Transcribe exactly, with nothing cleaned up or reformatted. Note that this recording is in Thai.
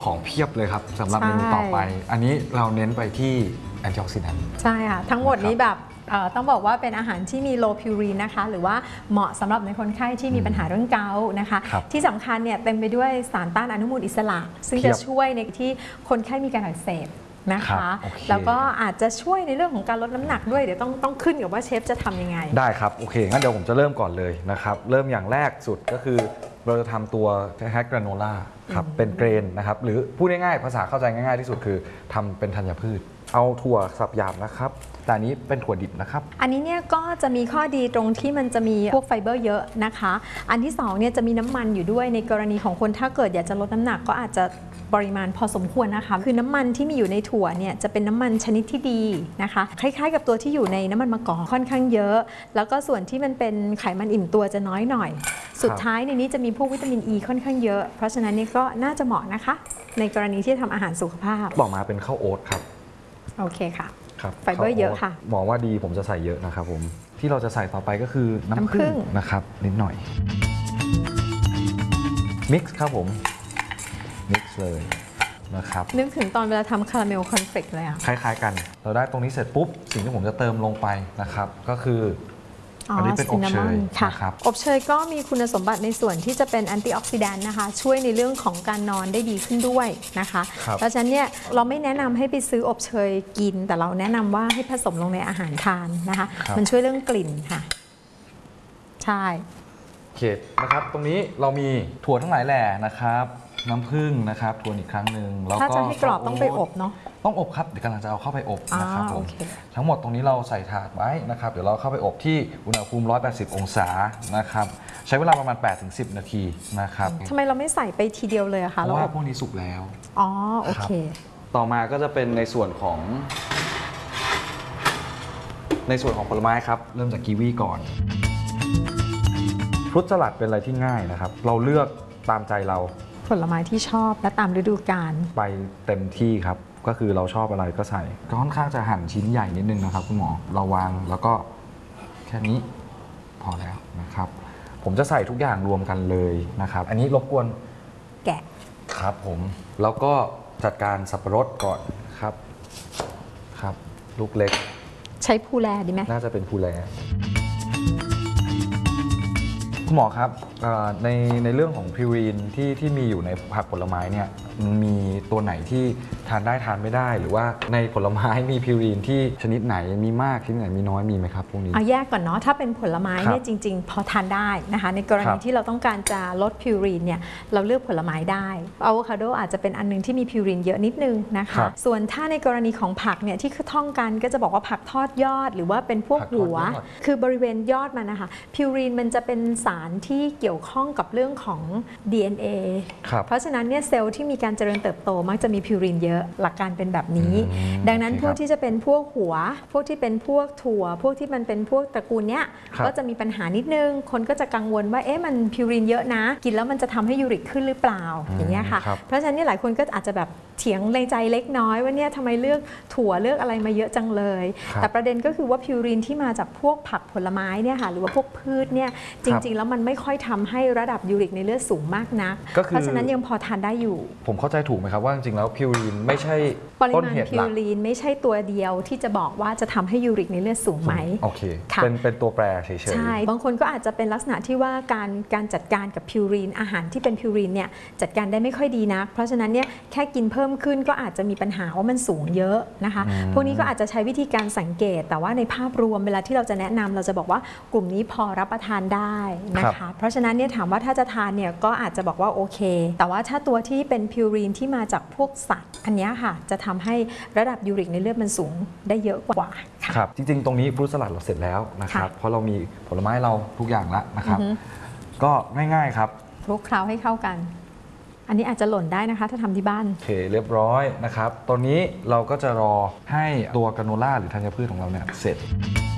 ของเพียบเลยครับสำหรับเมนูต่อไปอันนี้เราเน้นไปที่แอนตี้ออกซิแดนต์ใช่ค่ะทั้งหมดนี้แบบต้องบอกว่าเป็นอาหารที่มี low purine นะคะหรือว่าเหมาะสำหรับในคนไข้ที่มีปัญหาเรื่องเกาต์นะคะที่สำคัญเนี่ยเต็มไปด้วยสารต้านอนุมูลอิสระซึ่งจะช่วยในที่คนไข้มีการอักเสบนะคะแล้วก็อาจจะช่วยในเรื่องของการลดน้ำหนักด้วยเดี๋ยวต้องต้องขึ้นกับว่าเชฟจะทำยังไงได้ครับโอเคงั้นเดี๋ยวผมจะเริ่มก่อนเลยนะครับเริ่มอย่างแรกสุดก็คือเราจะทำตัวแฮกกราโนล่าครับเป็นเกรนนะครับหรือพูดง่ายๆภาษาเข้าใจง่ายๆที่สุดคือทำเป็นธัญพืชเอาถั่วสับหยาบนะครับแต่อันนี้เป็นถั่วดิบนะครับอันนี้เนี่ยก็จะมีข้อดีตรงที่มันจะมีพวกไฟเบอร์เยอะนะคะอันที่สองเนี่ยจะมีน้ำมันอยู่ด้วยในกรณีของคนถ้าเกิดอยากจะลดน้ำหนักก็อาจจะปริมาณพอสมควรนะคะคือน้ำมันที่มีอยู่ในถั่วเนี่ยจะเป็นน้ำมันชนิดที่ดีนะคะคล้ายๆกับตัวที่อยู่ในน้ำมันมะกอกค่อนข้างเยอะแล้วก็ส่วนที่มันเป็นไขมันอิ่มตัวจะน้อยหน่อยสุดท้ายในนี้จะมีพวกวิตามินอีค่อนข้างเยอะเพราะฉะนั้นนี่ก็น่าจะเหมาะนะคะในกรณีที่ทำอาหารสุขภาพบอกมาเป็นข้าวโอ๊ตครับโอเคค่ะไฟเบอร์เยอะค่ะมองว่าดีผมจะใส่เยอะนะครับผมที่เราจะใส่ต่อไปก็คือน้ำผึ้งนะครับนิดหน่อยมิกซ์ครับผมมิกซ์เลยนะครับนึกถึงตอนเวลาทำคาราเมลคอนเฟลกเลยอะคล้ายๆกันเราได้ตรงนี้เสร็จปุ๊บสิ่งที่ผมจะเติมลงไปนะครับก็คืออันนี้เป็นอบเชยนะครับอบเชยก็มีคุณสมบัติในส่วนที่จะเป็นแอนตี้ออกซิแดนต์นะคะช่วยในเรื่องของการนอนได้ดีขึ้นด้วยนะคะเพราะฉะนั้นเนี่ยเราไม่แนะนำให้ไปซื้ออบเชยกินแต่เราแนะนำว่าให้ผสมลงในอาหารทานนะคะมันช่วยเรื่องกลิ่นค่ะใช่โอเคนะครับตรงนี้เรามีถั่วทั้งหลายแหล่นะครับน้ำผึ้งนะครับทวนอีกครั้งหนึ่งแล้วก็ถ้าจะให้กรอบต้องไปอบเนาะต้องอบครับเดี๋ยวกำลังจะเอาเข้าไปอบนะครับผมทั้งหมดตรงนี้เราใส่ถาดไว้นะครับเดี๋ยวเราเข้าไปอบที่อุณหภูมิหนึ่งร้อยแปดสิบองศานะครับใช้เวลาประมาณ แปดถึงสิบ นาทีนะครับทำไมเราไม่ใส่ไปทีเดียวเลยอะคะเพราะว่าพวกนี้สุกแล้วอ๋อโอเคต่อมาก็จะเป็นในส่วนของในส่วนของผลไม้ครับเริ่มจากกีวีก่อนฟรุตสลัดเป็นอะไรที่ง่ายนะครับเราเลือกตามใจเราผลไม้ที่ชอบและตามฤดูกาลไปเต็มที่ครับก็คือเราชอบอะไรก็ใส่ก็ค่อนข้างจะหั่นชิ้นใหญ่นิดนึงนะครับคุณหมอเราวางแล้วก็แค่นี้พอแล้วนะครับผมจะใส่ทุกอย่างรวมกันเลยนะครับอันนี้รบกวนแกะครับผมแล้วก็จัดการสับปะรดก่อนครับครับลูกเล็กใช้พูแลดีไหมน่าจะเป็นพูแลคุณหมอครับในในเรื่องของพิวรีนที่ที่มีอยู่ในผักผลไม้เนี่ยมีตัวไหนที่ทานได้ทานไม่ได้หรือว่าในผลไม้มีพิวรีนที่ชนิดไหนมีมากชนิดไหนมีน้อยมีไหมครับพวกนี้เอาแยกก่อนเนาะถ้าเป็นผลไม้เนี่ยจริงๆพอทานได้นะคะในกรณีที่เราต้องการจะลดพิวรีนเนี่ยเราเลือกผลไม้ได้อะโวคาโดอาจจะเป็นอันนึงที่มีพิวรีนเยอะนิดนึงนะคะส่วนถ้าในกรณีของผักเนี่ยที่ท่องกันก็จะบอกว่าผักทอดยอดหรือว่าเป็นพวกหัวคือบริเวณยอดมันนะคะพิวรีนมันจะเป็นสารที่เกี่ยวข้องกับเรื่องของ ดี เอ็น เอ เพราะฉะนั้นเนี่ยเซลล์ที่มีการเจริญเติบโตมักจะมีพิวรีนเยอะหลักการเป็นแบบนี้ดังนั้นพวกที่จะเป็นพวกหัวพวกที่เป็นพวกถั่วพวกที่มันเป็นพวกตระกูลเนี้ยก็จะมีปัญหานิดนึงคนก็จะกังวลว่าเอ๊ะมันพิวรีนเยอะนะกินแล้วมันจะทำให้ยูริกขึ้นหรือเปล่าอย่างเงี้ยค่ะเพราะฉะนั้นหลายคนก็อาจจะแบบเถียงในใจเล็กน้อยว่าเนี่ยทำไมเลือกถั่วเลือกอะไรมาเยอะจังเลยแต่ประเด็นก็คือว่าพิวรีนที่มาจากพวกผักผลไม้เนี่ยค่ะหรือว่าพวกพืชเนี่ยจริงๆแล้วมันไม่ค่อยทำให้ระดับยูริกในเลือดสูงมากนักเพราะฉะนั้นยังพอทานได้อยู่ผมเข้าใจถูกไหมครับว่าจริงๆแล้วพิวรีนไม่ใช่ปริมาณพิวรีนไม่ใช่ตัวเดียวที่จะบอกว่าจะทำให้ยูริกในเลือดสูงไหมโอเคเป็นเป็นตัวแปรเฉยๆใช่บางคนก็อาจจะเป็นลักษณะที่ว่าการการจัดการกับพิวรีนอาหารที่เป็นพิวรีนเนี่ยจัดการได้ไม่ค่อยดีนักเพราะฉะนั้นเนี่ยแค่กินเพิ่มขึ้นก็อาจจะมีปัญหาว่ามันสูงเยอะนะคะพวกนี้ก็อาจจะใช้วิธีการสังเกตแต่ว่าในภาพรวมเวลาที่เราจะแนะนำเราจะบอกว่ากลุ่มนี้พอรับประทานได้นะคะเพราะฉะนั้นเนี่ยถามว่าถ้าจะทานเนี่ยก็อาจจะบอกว่าโอเคแต่ว่าถ้าตัวที่เป็นพิวรีนที่มาจากพวกสัตว์อันนี้ค่ะจะทำให้ระดับยูริกในเลือดมันสูงได้เยอะกว่าครับจริงๆตรงนี้ฟรุตสลัดเราเสร็จแล้วนะครับเพราะเรามีผลไม้เราทุกอย่างแล้วนะครับก็ง่ายๆครับคลุกเคล้าให้เข้ากันอันนี้อาจจะหล่นได้นะคะถ้าทำที่บ้านโอเคเรียบร้อยนะครับตอนนี้เราก็จะรอให้ตัวกราโนล่าหรือธัญพืชของเราเนี่ยเสร็จ